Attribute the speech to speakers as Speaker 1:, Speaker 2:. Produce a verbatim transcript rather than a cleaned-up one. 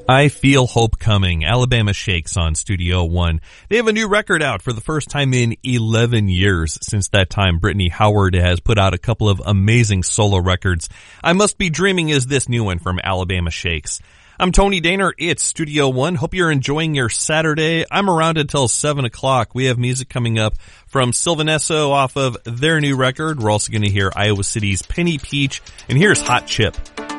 Speaker 1: I Feel Hope Coming, Alabama Shakes on Studio One. They have a new record out for the first time in eleven years. Since that time, Brittany Howard has put out a couple of amazing solo records. I Must Be Dreaming is this new one from Alabama Shakes. I'm Tony Daner. It's Studio One. Hope you're enjoying your Saturday. I'm around until seven o'clock. We have music coming up from Sylvanesso off of their new record. We're also going to hear Iowa City's Penny Peach. And here's Hot Chip.